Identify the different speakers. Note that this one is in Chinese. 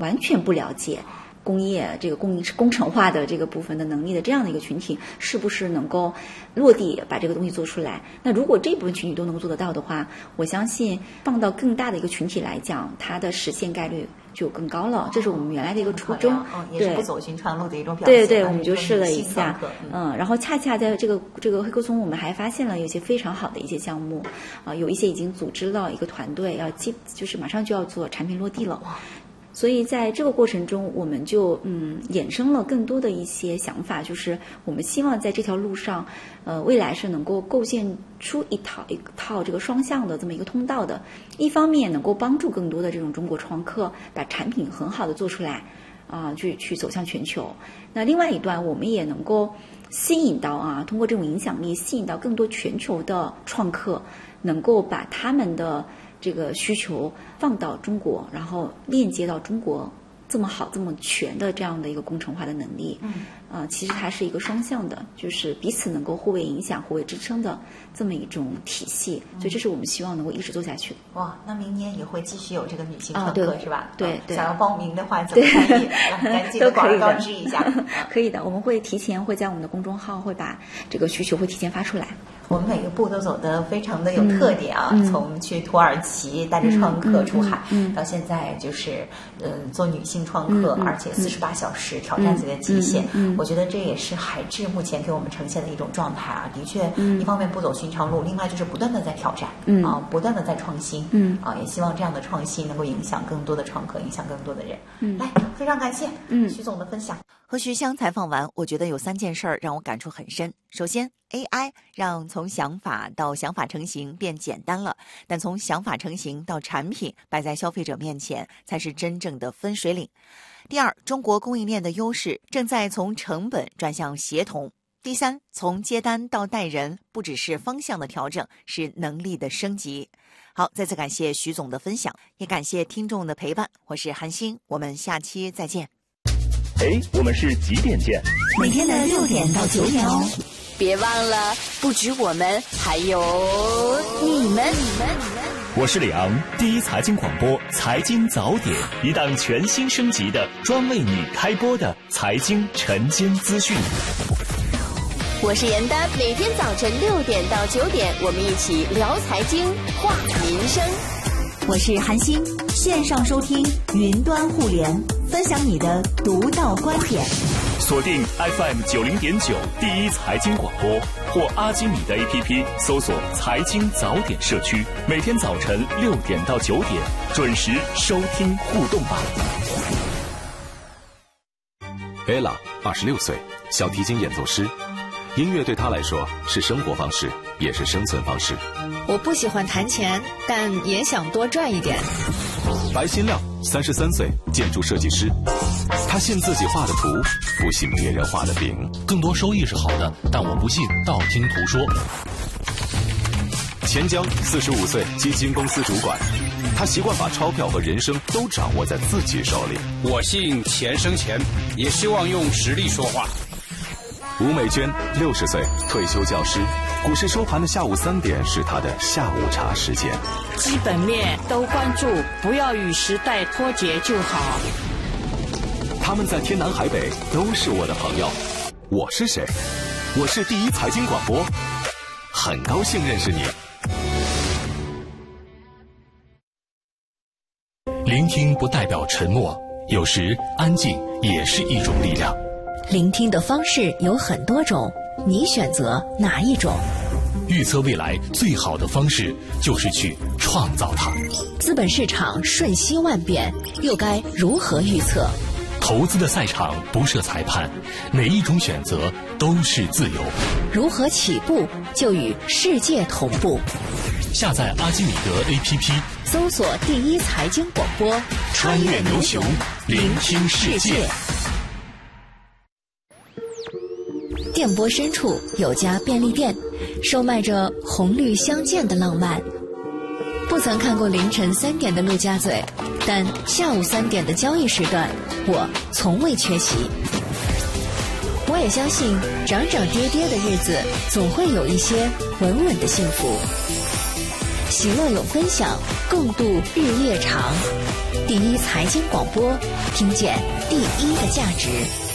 Speaker 1: 完全不了解工业这个工程化的这个部分的能力的这样的一个群体，是不是能够落地把这个东西做出来？那如果这部分群体都能做得到的话，我相信放到更大的一个群体来讲，它的实现概率就更高了。这是我们原来的一个初衷，
Speaker 2: 也是不走寻常路的一种表现。
Speaker 1: 对，我们就试了一下，然后恰恰在这个黑客松，我们还发现了有些非常好的一些项目，有一些已经组织了一个团队，就是马上就要做产品落地了。所以在这个过程中，我们就衍生了更多的一些想法，就是我们希望在这条路上，未来是能够构建出一套这个双向的这么一个通道的。一方面能够帮助更多的这种中国创客把产品很好的做出来，去走向全球。那另外一端，我们也能够吸引到通过这种影响力，吸引到更多全球的创客，能够把他们的这个需求放到中国，然后链接到中国这么好这么全的这样的一个工程化的能力。其实它是一个双向的，就是彼此能够互为影响互为支撑的这么一种体系。所以这是我们希望能够一直做下去的。
Speaker 2: 哇，那明年也会继续有这个女性创客是吧？
Speaker 1: 对，
Speaker 2: 想要报名的话怎么参与？赶紧的广告知一下。
Speaker 1: 可以的，我们会在我们的公众号会把这个需求会提前发出来。
Speaker 2: 我们每个步都走得非常的有特点从去土耳其带着创客出海，到现在就是做女性创客，而且48小时挑战自己的极限。我觉得这也是海智目前给我们呈现的一种状态的确，一方面不走寻常路，另外就是不断的在挑战，不断的在创新，也希望这样的创新能够影响更多的创客，影响更多的人。来，非常感谢徐总的分享。和徐湘采访完，我觉得有3件事让我感触很深。首先 AI 让从想法到想法成型变简单了，但从想法成型到产品摆在消费者面前才是真正的分水岭。第二，中国供应链的优势正在从成本转向协同。第三，从接单到带人不只是方向的调整，是能力的升级。好，再次感谢徐总的分享，也感谢听众的陪伴。我是韩星，我们下期再见。
Speaker 3: 我们是几点见？
Speaker 4: 每天的6点到9点哦。
Speaker 5: 别忘了，不止我们，还有你们。
Speaker 3: 我是李昂，第一财经广播财经早点，一档全新升级的专为你开播的财经晨间资讯。
Speaker 5: 我是严丹，每天早晨6点到9点，我们一起聊财经，话民生。
Speaker 4: 我是韩星，线上收听，云端互联，分享你的独到观点。
Speaker 3: 锁定 FM90.9 第一财经广播或阿基米德 APP 搜索财经早点社区，每天早晨6点到9点准时收听互动吧。
Speaker 6: Ella 26岁，小提琴演奏师。音乐对她来说是生活方式，也是生存方式。
Speaker 7: 我不喜欢弹钱，但也想多赚一点。
Speaker 6: 白新亮33岁，建筑设计师。他信自己画的图，不信别人画的饼。
Speaker 8: 更多收益是好的，但我不信道听途说。
Speaker 6: 钱江45岁，基金公司主管。他习惯把钞票和人生都掌握在自己手里。
Speaker 9: 我信钱生钱，也希望用实力说话。
Speaker 6: 吴美娟60岁，退休教师。股市收盘的下午3点是他的下午茶时间。
Speaker 10: 基本面都关注，不要与时代脱节就好。
Speaker 6: 他们在天南海北都是我的朋友。我是谁？我是第一财经广播，很高兴认识你。
Speaker 8: 聆听不代表沉默，有时安静也是一种力量。
Speaker 4: 聆听的方式有很多种，你选择哪一种？
Speaker 8: 预测未来最好的方式就是去创造它。
Speaker 4: 资本市场瞬息万变，又该如何预测？
Speaker 8: 投资的赛场不设裁判，每一种选择都是自由。
Speaker 4: 如何起步就与世界同步？
Speaker 8: 下载阿基米德 APP，
Speaker 4: 搜索第一财经广播，
Speaker 8: 穿越牛熊，聆听世界。
Speaker 4: 电波深处有家便利店，售卖着红绿相间的浪漫。不曾看过凌晨3点的陆家嘴，但下午3点的交易时段，我从未缺席。我也相信，涨涨跌跌的日子，总会有一些稳稳的幸福。喜乐有分享，共度日夜长。 第一财经广播，听见第一的价值。